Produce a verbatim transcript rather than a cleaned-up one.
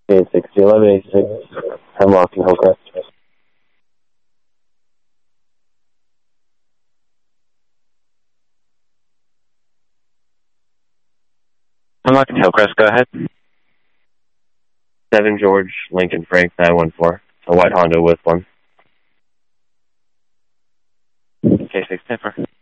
eight sixty, eleven eighty-six, Hemlock and Hillcrest. Hemlock and Hillcrest, go ahead. seven George, Lincoln Frank, nine one four. A white Honda with one. K six, Tipper.